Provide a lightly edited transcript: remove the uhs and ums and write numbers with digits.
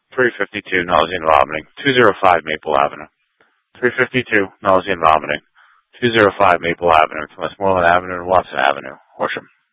352, nausea and vomiting. 205 Maple Avenue. 352, nausea and vomiting. 205 Maple Avenue. To Westmoreland Avenue and Watson Avenue, Horsham.